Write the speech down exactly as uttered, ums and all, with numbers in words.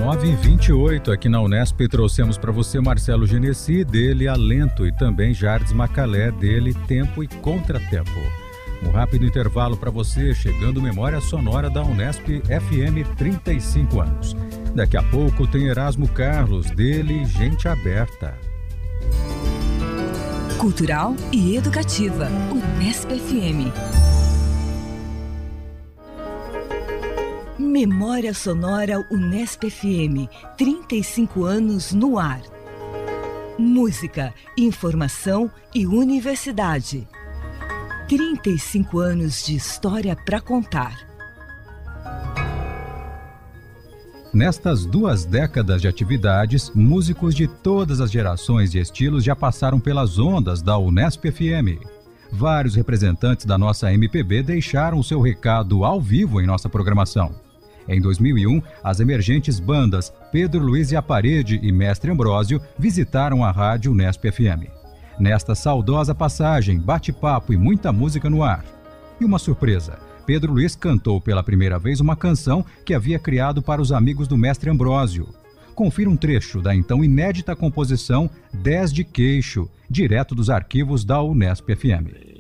nove e vinte e oito, aqui na Unesp trouxemos para você Marcelo Genesi, dele Alento, e também Jardes Macalé, dele Tempo e Contratempo. Um rápido intervalo para você, chegando Memória Sonora da Unesp F M, trinta e cinco anos. Daqui a pouco tem Erasmo Carlos, dele Gente Aberta. Cultural e educativa, Unesp F M. Memória Sonora Unesp F M, trinta e cinco anos no ar. Música, informação e universidade. trinta e cinco anos de história para contar. Nestas duas décadas de atividades, músicos de todas as gerações e estilos já passaram pelas ondas da Unesp F M. Vários representantes da nossa M P B deixaram o seu recado ao vivo em nossa programação. Em dois mil e um, as emergentes bandas Pedro Luiz e a Parede e Mestre Ambrósio visitaram a rádio Unesp F M. Nesta saudosa passagem, bate-papo e muita música no ar. E uma surpresa, Pedro Luiz cantou pela primeira vez uma canção que havia criado para os amigos do Mestre Ambrósio. Confira um trecho da então inédita composição dez de Queixo, direto dos arquivos da Unesp F M.